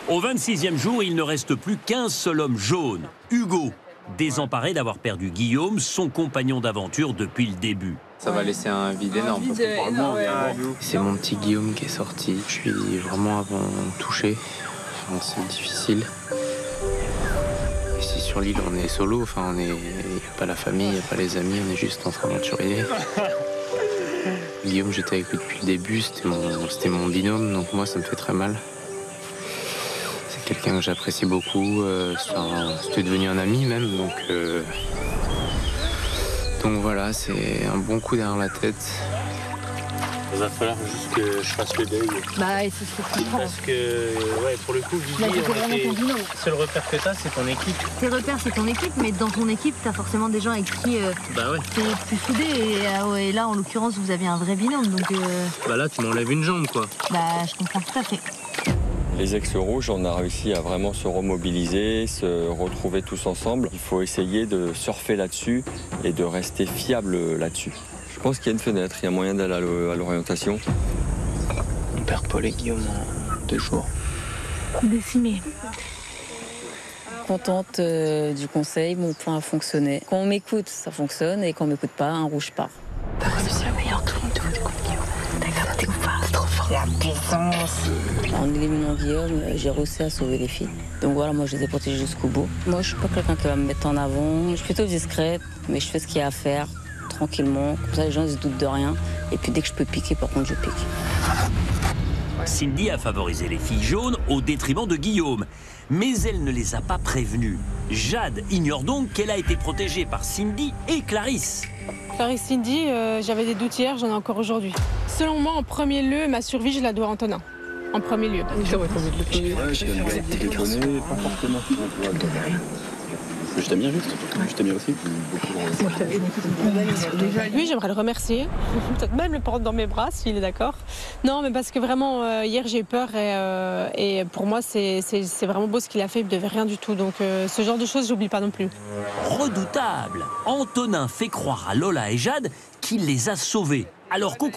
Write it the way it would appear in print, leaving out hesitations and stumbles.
Au 26e jour, il ne reste plus qu'un seul homme jaune, Hugo, désemparé d'avoir perdu Guillaume, son compagnon d'aventure depuis le début. Ça va laisser un vide énorme. C'est mon petit Guillaume qui est sorti. Je suis vraiment avant touché. Enfin, c'est difficile. Ici sur l'île, on est solo. Enfin, il n'y a pas la famille, il n'y a pas les amis. On est juste entre aventuriers. Guillaume, j'étais avec lui depuis le début. C'était mon binôme, donc moi, ça me fait très mal. C'est quelqu'un que j'apprécie beaucoup. C'était devenu un ami même, donc voilà, c'est un bon coup derrière la tête. Il va falloir juste que je fasse le deuil. Bah, c'est ce que je comprends. Parce que, ouais, pour le coup, Là, c'était vraiment ton binôme. le seul repère que t'as, c'est ton équipe. Tes repères, c'est ton équipe, mais dans ton équipe, t'as forcément des gens avec qui Bah ouais. t'es plus soudé. Et là, en l'occurrence, vous avez un vrai binôme, donc Bah là, tu m'enlèves une jambe, quoi. bah, je comprends tout à fait. Les ex-rouges, on a réussi à vraiment se remobiliser, se retrouver tous ensemble. Il faut essayer de surfer là-dessus et de rester fiable là-dessus. Je pense qu'il y a une fenêtre, il y a moyen d'aller à l'orientation. On perd Paul et Guillaume en 2 jours. Décimé. Contente du conseil, mon plan a fonctionné. Quand on m'écoute, ça fonctionne, et quand on m'écoute pas, un rouge part. T'as réussi le meilleur tour de Guillaume. T'as capté ou pas? C'est trop fort. La puissance. En éliminant Guillaume, j'ai réussi à sauver les filles. Donc voilà, moi je les ai protégées jusqu'au bout. Moi je suis pas quelqu'un qui va me mettre en avant. Je suis plutôt discrète, mais je fais ce qu'il y a à faire, tranquillement. Comme ça les gens ils se doutent de rien. Et puis dès que je peux piquer, par contre je pique. Cindy a favorisé les filles jaunes au détriment de Guillaume. Mais elle ne les a pas prévenues. Jade ignore donc qu'elle a été protégée par Cindy et Clarisse. Clarisse, Cindy, j'avais des doutes hier, j'en ai encore aujourd'hui. Selon moi, en premier lieu, ma survie, je la dois à Antonin. En premier lieu. Je t'aime bien juste. Je t'aime bien aussi. Lui, j'aimerais le remercier. Peut-être même le prendre dans mes bras, s'il est d'accord. Non, mais parce que vraiment, hier, j'ai eu peur. Et pour moi, c'est vraiment beau ce qu'il a fait. Il ne devait rien du tout. Donc, ce genre de choses, j'oublie pas non plus. Redoutable, Antonin fait croire à Lola et Jade qu'il les a sauvés. Alors qu'au